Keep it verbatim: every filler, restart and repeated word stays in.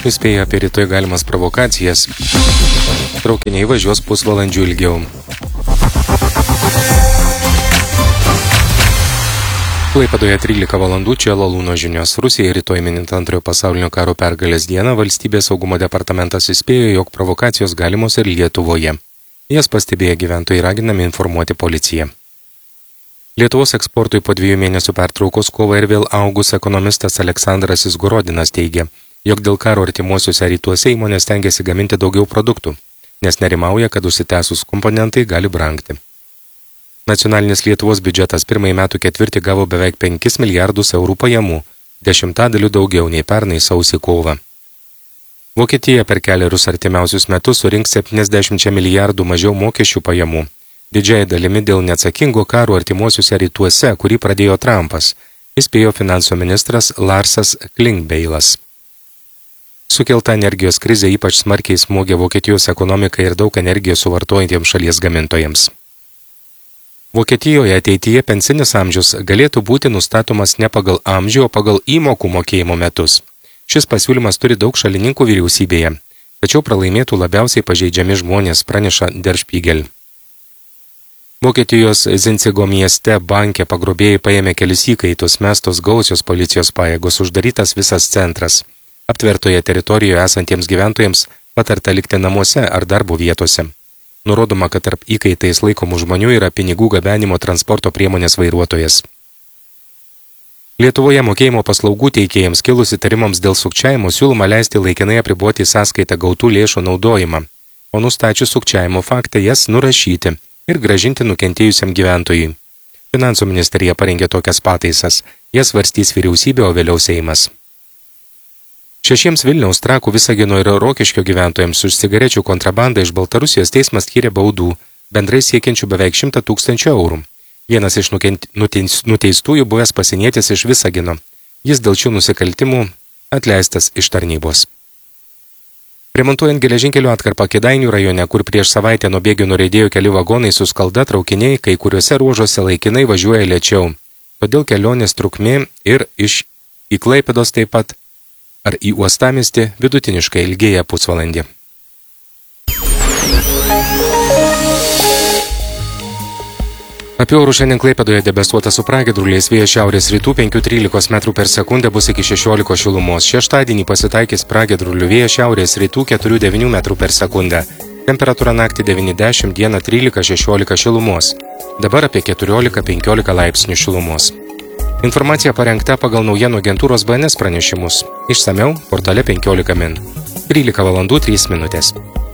vairuotojų įspėja apie rytoj galimas provokacijas. Traukiniai važiuos pusvalandžių ilgiau. Klaipėdoje trylika valandų, čia Lalūno žinios. Rusijai rytoj minint antrojo pasaulinio karo pergalės dieną valstybės saugumo departamentas įspėjo, jog provokacijos galimos ir Lietuvoje. Jas pastebėję gyventojai raginami informuoti policiją. Lietuvos eksportui po dviejų mėnesių pertraukos kovą ir vėl augus ekonomistas Aleksandras Izgorodinas teigia, jog dėl karo artimuosiuose rytuose įmonės stengiasi gaminti daugiau produktų, nes nerimauja, kad užsitęsus komponentai gali brangti. Nacionalinis Lietuvos biudžetas pirmąjį metų ketvirtį gavo beveik penkis milijardus eurų pajamų, dešimtadalių daugiau nei pernai sausį kovą. Vokietija per keliarius artimiausius metus surinks septyniasdešimt milijardų mažiau mokesčių pajamų, didžiai dalimi dėl neatsakingo karo artimuosiuose rytuose, kurį pradėjo Trumpas, įspėjo finansų ministras Larsas Klingbeilas. Sukelta energijos krizė ypač smarkiai smogė Vokietijos ekonomikai ir daug energijos suvartojantiems šalies gamintojams. Vokietijoje ateityje pensinis amžius galėtų būti nustatomas ne pagal amžių, o pagal įmokų mokėjimo metus. Šis pasiūlymas turi daug šalininkų vyriausybėje, tačiau pralaimėtų labiausiai pažeidžiami žmonės, praneša Der Spiegel. Vokietijos Zinzigo mieste banke pagrobėjai paėmė kelis įkaitus, mestos gausios policijos pajėgos, uždarytas visas centras. Aptvertoje teritorijoje esantiems gyventojams patarta likti namuose ar darbo vietose. Nurodoma, kad tarp įkaitais laikomų žmonių yra pinigų gabenimo transporto priemonės vairuotojas. Lietuvoje mokėjimo paslaugų teikėjams kilus įtarimams dėl sukčiavimo siūloma leisti laikinai apriboti sąskaitą gautų lėšų naudojimą, o nustačius sukčiavimo faktą jas nurašyti ir grąžinti nukentėjusiam gyventojui. Finansų ministerija parengė tokias pataisas, jas svarstys vyriausybė, o vėliau Seimas. Šešiems Vilniaus, Trakų, Visagino ir Rokiškio gyventojams už cigarečių kontrabandą iš Baltarusijos teismas skyrė baudų, bendrai siekiančių beveik šimtą tūkstančių eurų. Vienas iš nukent... nuteistųjų buvęs pasienietis iš Visagino. Jis dėl šių nusikaltimų atleistas iš tarnybos. Remontuojant geležinkelio atkarpą Kėdainių rajone, kur prieš savaitę nuo bėgių nuriedėjo keli vagonai su skalda, traukiniai kai kuriuose ruožuose laikinai važiuoja lėčiau. Todėl kelionės trukmė ir iš į Klaipėdos taip pat ar į uostamiestį vidutiniškai ilgėja pusvalandį. Apie orų šiandien Klaipėdoje debesuota su pragiedruliais, vėjas šiaurės rytų penki trylika metrų per sekundę bus iki šešiolikos šilumos. Šeštadienį pasitaikys pragiedrulių, vėjas šiaurės rytų keturi devyni metrų per sekundę. Temperatūra naktį devyni dešimt, dieną trylika šešiolika šilumos. Dabar apie keturiolika penkiolika laipsnių šilumos. Informacija parengta pagal naujienų agentūros B N S pranešimus. Išsamiau portale penkiolika min. trylika valandų trys minutės.